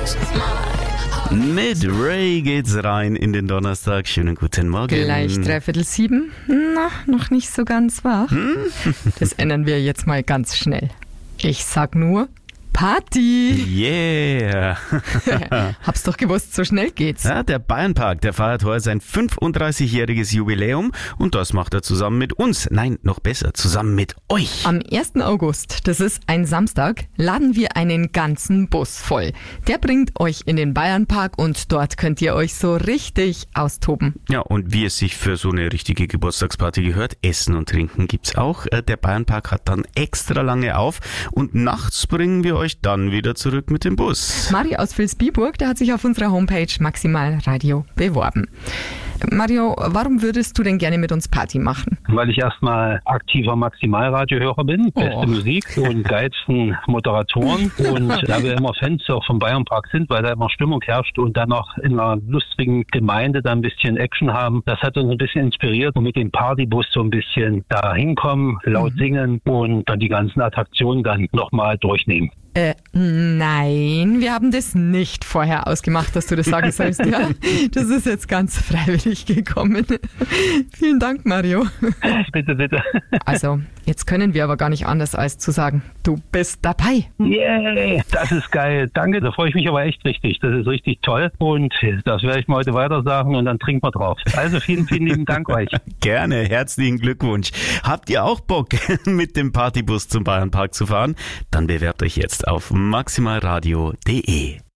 Mit Ray geht's rein in den Donnerstag. Schönen guten Morgen. Gleich 6:45. Na, noch nicht so ganz wahr. Das ändern wir jetzt mal ganz schnell. Ich sag nur Party. Yeah. Hab's doch gewusst, so schnell geht's. Ja, der Bayernpark, der feiert heute sein 35-jähriges Jubiläum und das macht er zusammen mit uns. Nein, noch besser, zusammen mit euch. Am 1. August, das ist ein Samstag, laden wir einen ganzen Bus voll. Der bringt euch in den Bayernpark und dort könnt ihr euch so richtig austoben. Ja, und wie es sich für so eine richtige Geburtstagsparty gehört, Essen und Trinken gibt's auch. Der Bayernpark hat dann extra lange auf und nachts bringen wir euch dann wieder zurück mit dem Bus. Mario aus Vilsbiburg, der hat sich auf unserer Homepage Maximal Radio beworben. Mario, warum würdest du denn gerne mit uns Party machen? Weil ich erstmal aktiver Maximalradiohörer bin, beste Musik und geilsten Moderatoren und da wir immer Fans auch vom Bayernpark sind, weil da immer Stimmung herrscht und dann noch in einer lustigen Gemeinde da ein bisschen Action haben. Das hat uns ein bisschen inspiriert und mit dem Partybus so ein bisschen da hinkommen, laut singen und dann die ganzen Attraktionen dann nochmal durchnehmen. Nein, wir haben das nicht vorher ausgemacht, dass du das sagen sollst. Ja? Das ist jetzt ganz freiwillig gekommen. Vielen Dank, Mario. Bitte, bitte. Also, jetzt können wir aber gar nicht anders als zu sagen, du bist dabei. Yay, das ist geil. Danke, da freue ich mich aber echt richtig. Das ist richtig toll und das werde ich mal heute weiter sagen und dann trinken wir drauf. Also vielen, vielen lieben Dank euch. Gerne, herzlichen Glückwunsch. Habt ihr auch Bock, mit dem Partybus zum Bayernpark zu fahren? Dann bewerbt euch jetzt auf maximalradio.de.